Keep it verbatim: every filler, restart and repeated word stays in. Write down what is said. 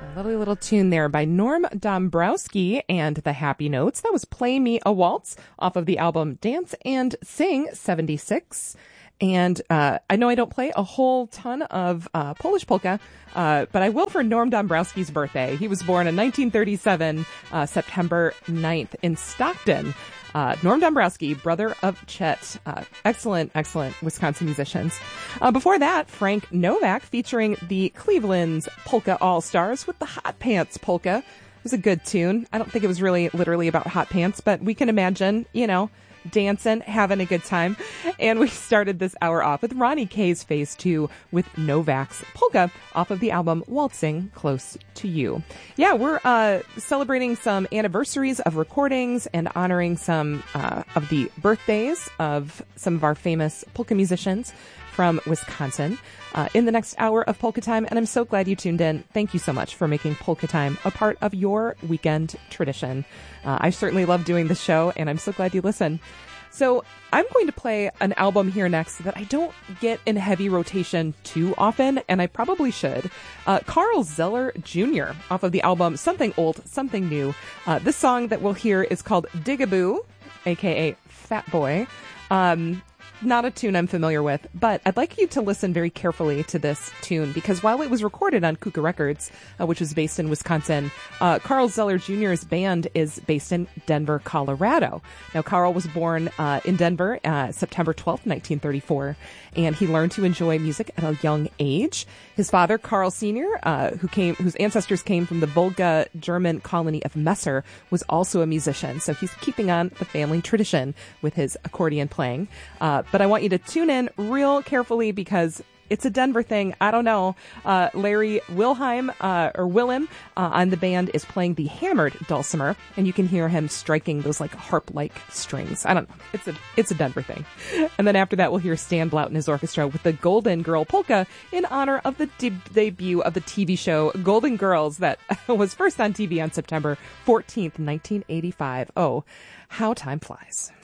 Lovely little tune there by Norm Dombrowski and the Happy Notes. That was Play Me a Waltz off of the album Dance and Sing seventy-six. And uh, I know I don't play a whole ton of uh, Polish polka, uh, but I will for Norm Dombrowski's birthday. He was born in nineteen thirty-seven, uh, September ninth in Stockton. Uh, Norm Dombrowski, brother of Chet. Uh, excellent, excellent Wisconsin musicians. Uh, before that, Frank Novak featuring the Cleveland's Polka All-Stars with the Hot Pants Polka. It was a good tune. I don't think it was really literally about hot pants, but we can imagine, you know, dancing, having a good time. And we started this hour off with Ronnie K's Phase two with Novak's Polka off of the album Waltzing Close to You. Yeah, we're uh, celebrating some anniversaries of recordings and honoring some uh, of the birthdays of some of our famous polka musicians from Wisconsin uh, in the next hour of Polka Time. And I'm so glad you tuned in. Thank you so much for making Polka Time a part of your weekend tradition. Uh, I certainly love doing the show, and I'm so glad you listen. So I'm going to play an album here next that I don't get in heavy rotation too often, and I probably should. Uh, Carl Zeller Junior off of the album Something Old, Something New. Uh, this song that we'll hear is called Digaboo, a k a. Fat Boy. Um... Not a tune I'm familiar with, but I'd like you to listen very carefully to this tune because while it was recorded on Kuka Records, uh, which is based in Wisconsin, uh, Carl Zeller Junior's band is based in Denver, Colorado. Now, Carl was born uh, in Denver uh, September twelfth, nineteen thirty-four, and he learned to enjoy music at a young age. His father, Carl Senior, uh, who came, whose ancestors came from the Volga German colony of Messer, was also a musician, so he's keeping on the family tradition with his accordion playing. Uh, But I want you to tune in real carefully because it's a Denver thing. I don't know. Uh, Larry Wilhelm, uh, or Willem, uh, on the band is playing the hammered dulcimer, and you can hear him striking those like harp-like strings. I don't know. It's a, it's a Denver thing. And then after that, we'll hear Stan Blaut and his orchestra with the Golden Girl Polka in honor of the de- debut of the T V show Golden Girls that was first on T V on September fourteenth, nineteen eighty-five. Oh, how time flies.